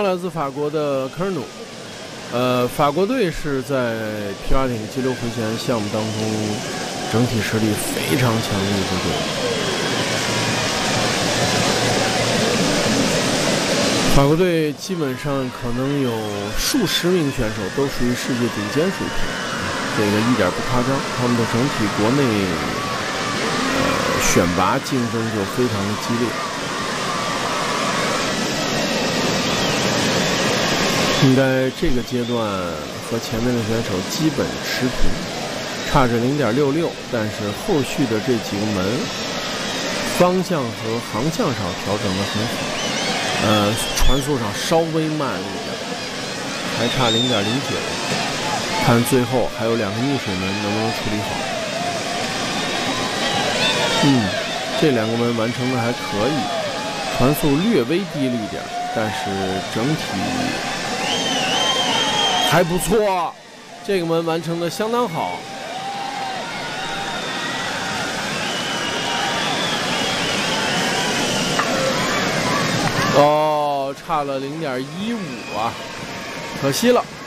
来自法国的科尔努。法国队是在皮划艇激流回旋项目当中整体实力非常强的一支队。法国队基本上可能有数十名选手都属于世界顶尖水平，这个一点不夸张。他们的整体国内选拔竞争就非常的激烈。应该这个阶段和前面的选手基本持平，差着0.66，但是后续的这几个门方向和航向上调整得很好，传速上稍微慢了一点，还差0.09，看最后还有2个逆水门能不能处理好。这2个门完成的还可以，传速略微低了一点，但是整体还不错，这个门完成的相当好。差了0.15啊，可惜了。